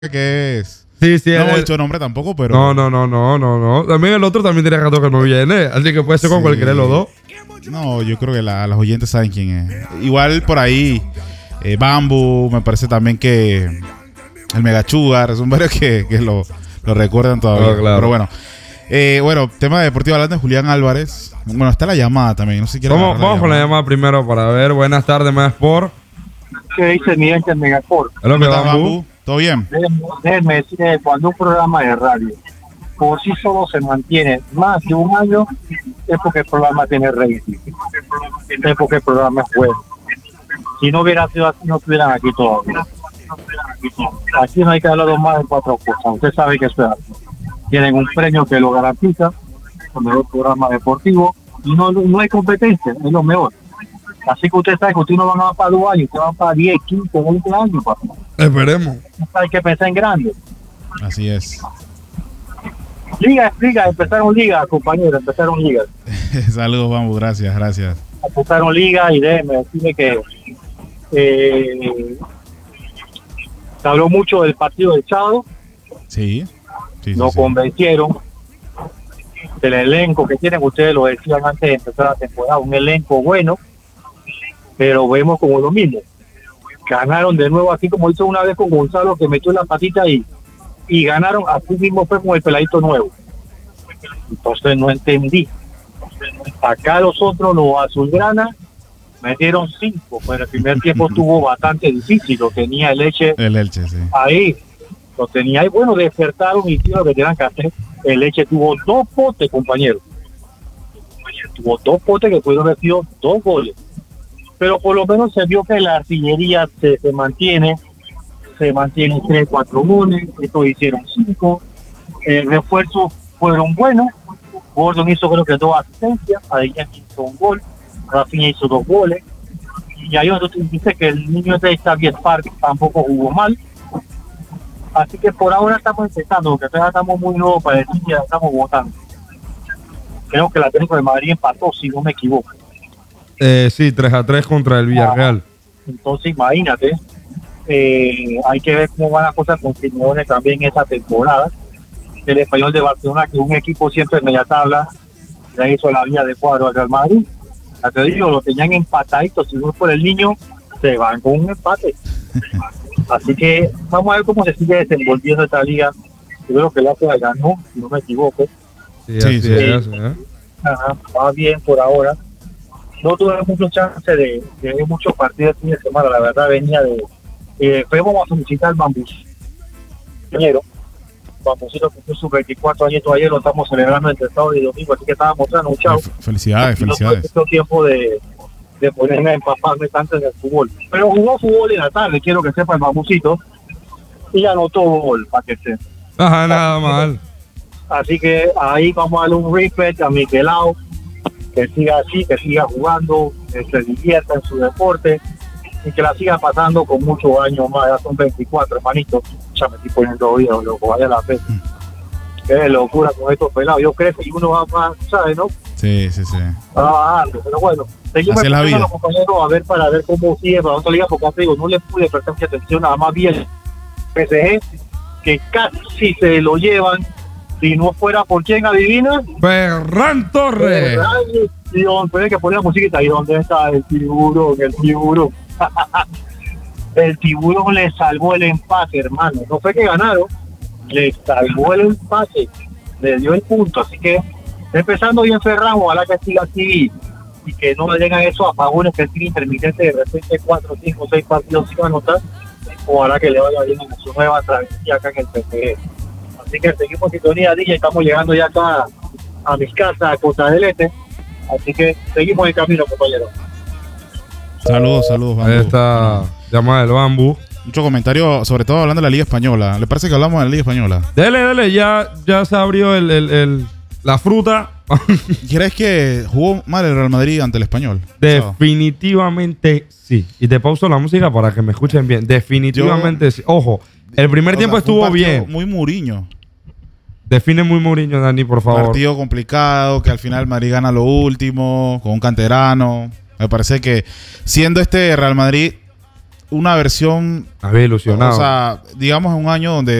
que es. Sí, sí. No hemos dicho nombre tampoco, pero... No. También el otro también tiene rato que no viene. Así que puede ser con cualquiera de los dos. No, yo creo que las oyentes saben quién es. Igual por ahí, Bambu, me parece también que el Mega Sugar, son varios que lo recuerdan todavía. Claro. Pero bueno, tema deportivo hablando de Julián Álvarez. Bueno, está la llamada también. No sé si Vamos con la llamada primero para ver. Buenas tardes, Mega Sport. ¿Qué dice mi gente en Megaport? Es lo ¿Cómo que estás, Bambu. Bambu? ¿Todo bien? Déjenme decirles, cuando un programa de radio por sí solo se mantiene más de un año, es porque el programa tiene rating, es porque el programa es bueno. Si no hubiera sido así, no estuvieran aquí todavía. Aquí no hay que hablar más de cuatro cosas. Usted sabe que eso es así. Tienen un premio que lo garantiza, el mejor programa deportivo, y no hay competencia, es lo mejor. Así que usted sabe que usted no van a para 2 años, usted va para 10, 15, 20 años, papá. Esperemos. Hay que pensar en grande. Así es. Liga, empezaron liga, compañeros, empezaron liga. Saludos, Bambu. Gracias. Empezaron liga y déjeme decirle que se habló mucho del partido del sábado, Sí. nos convencieron del elenco que tienen, ustedes lo decían antes de empezar la temporada, un elenco bueno, pero vemos como lo mismo. Ganaron de nuevo, así como hizo una vez con Gonzalo, que metió la patita y ganaron, así mismo fue con el peladito nuevo. Entonces no entendí. Acá los otros, los azulgrana, metieron 5, pero el primer tiempo estuvo bastante difícil, lo tenía el Elche Sí. ahí, lo tenía ahí, bueno, despertaron y hicieron lo que tenían que hacer. El Elche tuvo 2 potes, compañeros. Tuvo 2 potes que pudieron haber sido 2 goles. Pero por lo menos se vio que la artillería se mantiene 3, 4 goles, estos hicieron 5, refuerzos fueron buenos, Gordon hizo creo que 2 asistencias, Adrián hizo 1 gol, Rafinha hizo 2 goles, y ahí otro dice que el niño de Xavier Park tampoco jugó mal, así que por ahora estamos empezando, porque todavía estamos muy nuevos para decir que ya estamos votando. Creo que el Atlético de Madrid empató, si no me equivoco. Sí, 3-3 contra el Villarreal. Entonces imagínate, hay que ver cómo van las cosas con Simeone también esta temporada. El Español de Barcelona, que es un equipo siempre en media tabla, le hizo la vía de cuadro al Real Madrid. Ya te digo, lo tenían empatadito, si no es por el niño, se van con un empate. Así que vamos a ver cómo se sigue desenvolviendo esta liga. Yo creo que la Lazio ganó, si no me equivoco. Sí, así es. Ajá, va bien por ahora. No tuve mucho chance de ver muchos partidos el fin de semana, la verdad venía de... vamos a felicitar al Bambucito cumplió sus 24 años ayer, lo estamos celebrando entre sábado y domingo, así que estábamos trasnochados. Felicidades. No tuve mucho tiempo de ponerme a empaparme tanto en el fútbol. Pero jugó fútbol en la tarde, quiero que sepa el Bambucito, y anotó gol, para que se... Ajá, nada mal. Así que ahí vamos a darle un respect a Miquelao, que siga así, que siga jugando, que se divierta en su deporte y que la siga pasando con muchos años más. Ya son 24, hermanito. Ya me estoy poniendo oído, loco, vaya la fe. Qué locura con estos pelados. Yo creo que uno va más, ¿sabes, no? Sí. Va bajando, pero bueno. Seguimos así es la vida. compañeros a ver cómo sigue para otra liga, porque te digo, no le pude prestar mucha atención, nada más bien PSG, que casi se lo llevan. Si no fuera por quién, adivina. Ferran Torres. Y donde que poner la musiquita. ¿Y dónde está el tiburón? El tiburón le salvó el empate, hermano. No fue que ganaron, le salvó el empate, le dio el punto. Así que empezando bien Ferran, ojalá que siga así y que no le den esos apagones que tiene intermitente de repente 4, 5, 6 partidos sin anotar. Ojalá que le vaya bien en su nueva travesía acá en el PSG. Así que seguimos en sintonía, DJ, estamos llegando ya acá a mis casas, a Costa del Este. Así que seguimos el camino, compañeros. Saludos, Bambu. Ahí está llamada del Bambu. Mucho comentario, sobre todo hablando de la Liga Española. ¿Le parece que hablamos de la Liga Española? Dele, ya se abrió la fruta. ¿Crees que jugó mal el Real Madrid ante el Español? Definitivamente sí. Y te pauso la música para que me escuchen bien. Definitivamente sí. Ojo, el primer tiempo estuvo bien. Muy Mourinho. Define muy Mourinho, Dani, por favor. Partido complicado, que al final Madrid gana lo último, con un canterano. Me parece que siendo este Real Madrid una versión, Había ilusionado. o sea, digamos en un año donde